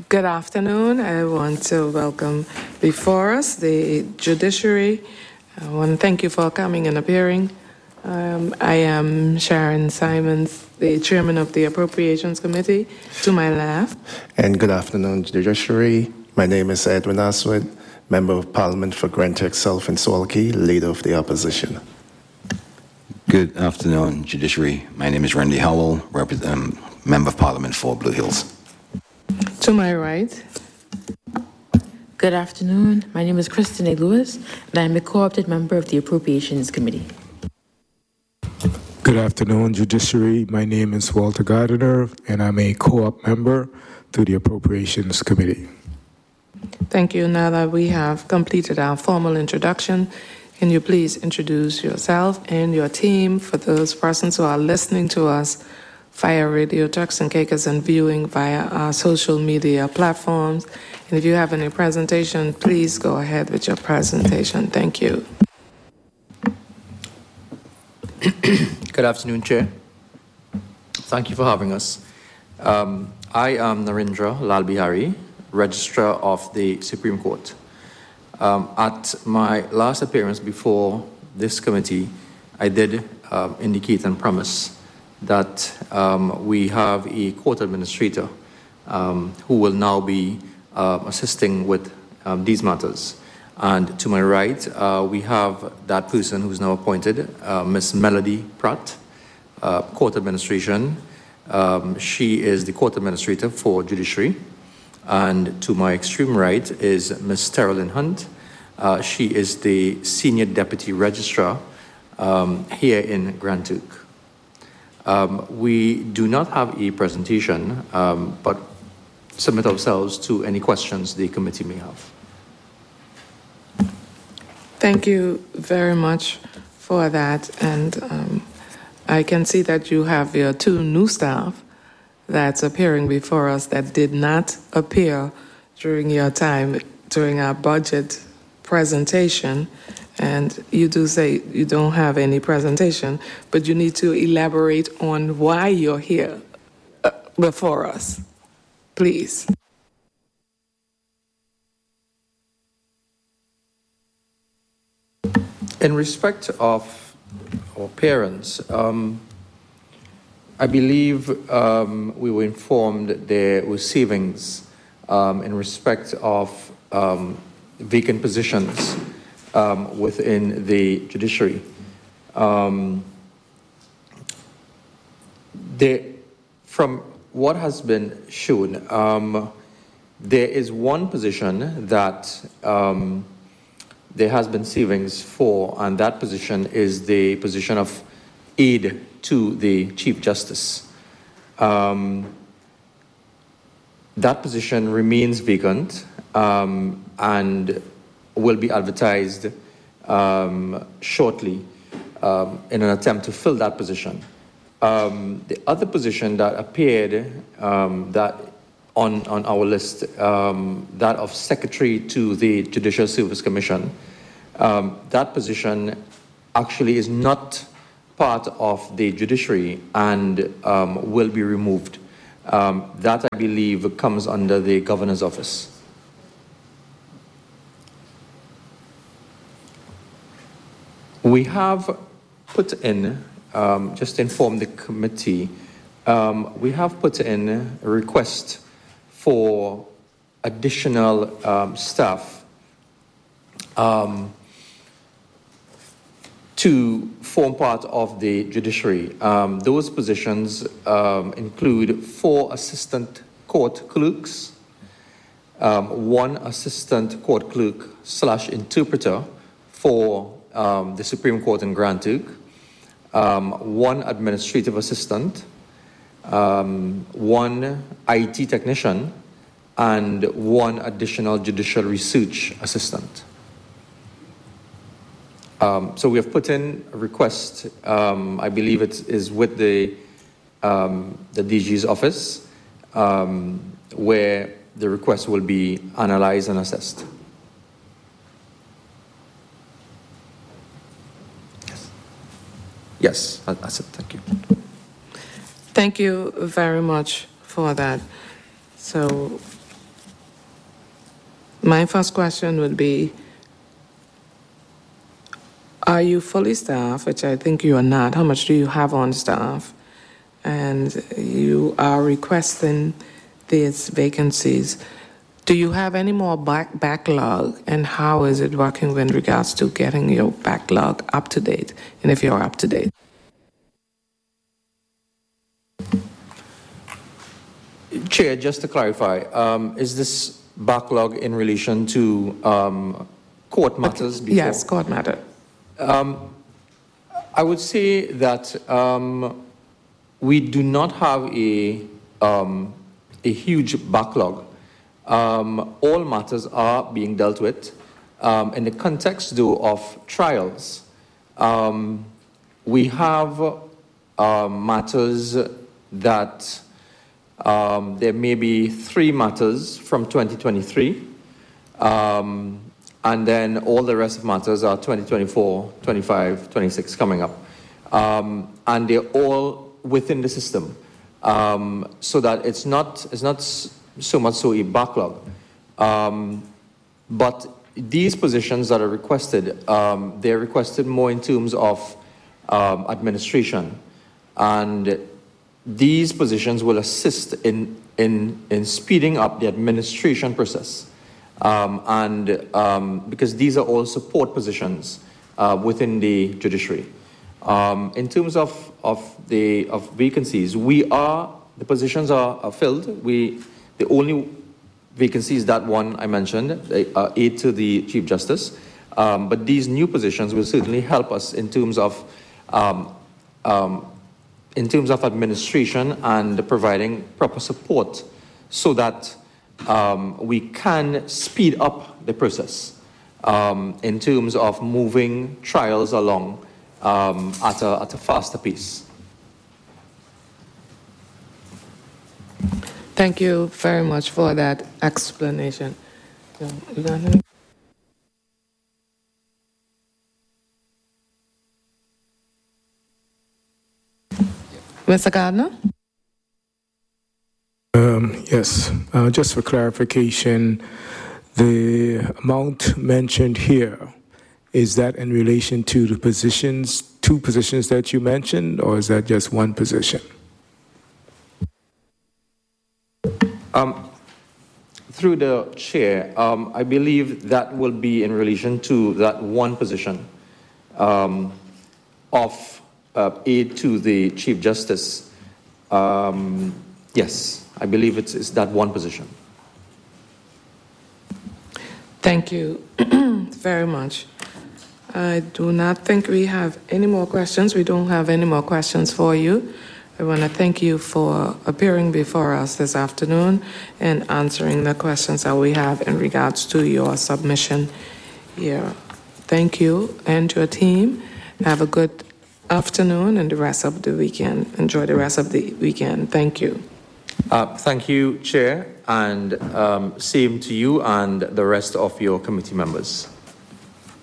Good afternoon. I want to welcome before us the judiciary. I want to thank you for coming and appearing. I am Sharon Simons, the chairman of the Appropriations Committee, to my left. And good afternoon, Judiciary. My name is Edwin Aswad, Member of Parliament for Grenchdike South and Sawalkey, Leader of the Opposition. Good afternoon, Judiciary. My name is Randy Howell, Member of Parliament for Blue Hills. To my right. Good afternoon. My name is Christine Lewis, and I'm a co-opted member of the Appropriations Committee. Good afternoon, Judiciary. My name is Walter Gardiner, and I'm a co-op member to the Appropriations Committee. Thank you. Now that we have completed our formal introduction, can you please introduce yourself and your team for those persons who are listening to us via radio, Turks and Caicos, and viewing via our social media platforms? And if you have any presentation, please go ahead with your presentation. Thank you. Good afternoon, Chair. Thank you for having us. I am Narendra Lalbihari, Registrar of the Supreme Court. At my last appearance before this committee, I did indicate and promise that we have a court administrator who will now be assisting with these matters. And to my right, we have that person who's now appointed, Ms. Melody Pratt, Court Administration. She is the Court Administrator for Judiciary. And to my extreme right is Ms. Terrelyn Hunt. She is the Senior Deputy Registrar here in Grand Duke. We do not have a presentation, but submit ourselves to any questions the committee may have. Thank you very much for that. And I can see that you have your two new staff that's appearing before us that did not appear during your time during our budget presentation. And you do say you don't have any presentation, but you need to elaborate on why you're here before us, please. In respect of our parents, I believe we were informed there were savings in respect of vacant positions within the judiciary. From what has been shown, there is one position that there has been savings for, and that position is the position of aide to the Chief Justice. That position remains vacant and will be advertised shortly in an attempt to fill that position. The other position that appeared that on our list, that of Secretary to the Judicial Service Commission, that position actually is not part of the judiciary and will be removed. That, I believe, comes under the Governor's Office. We have put in, just to inform the committee, we have put in a request for additional staff to form part of the judiciary. Those positions include 4 assistant court clerks, 1 assistant court clerk / interpreter for the Supreme Court in Grand Duke, 1 administrative assistant, 1 IT technician, and 1 additional judicial research assistant. So we have put in a request. I believe it is with the DG's office, where the request will be analyzed and assessed. Yes, that's it. Thank you. Thank you very much for that. So My first question would be, are you fully staffed, which I think you are not? How much do you have on staff? And you are requesting these vacancies. Do you have any more backlog, and how is it working with regards to getting your backlog up to date, and if you're up to date? Chair, just to clarify, is this backlog in relation to court matters before? Yes, court matter. I would say that we do not have a huge backlog. All matters are being dealt with. In the context, though, of trials, we have matters that there may be 3 matters from 2023, and then all the rest of matters are 2024, 25, 26 coming up. And they're all within the system, so that it's not so much so a backlog. But these positions that are requested, they're requested more in terms of administration, and these positions will assist in speeding up the administration process, because these are all support positions within the judiciary. In terms of vacancies, the positions are filled. The only vacancies, that one I mentioned, aid to the Chief Justice, but these new positions will certainly help us in terms of administration and providing proper support, so that we can speed up the process in terms of moving trials along at a faster pace. Thank you very much for that explanation. You got anything? Mr. Gardner? Yes, just for clarification, the amount mentioned here, is that in relation to the positions, 2 positions that you mentioned, or is that just 1 position? Through the chair, I believe that will be in relation to that 1 position of aid to the Chief Justice. Yes, I believe it's that 1 position. Thank you very much. I do not think we have any more questions. We don't have any more questions for you. I want to thank you for appearing before us this afternoon and answering the questions that we have in regards to your submission here. Thank you and your team. Have a good afternoon and the rest of the weekend. Enjoy the rest of the weekend. Thank you. Thank you, Chair, and same to you and the rest of your committee members.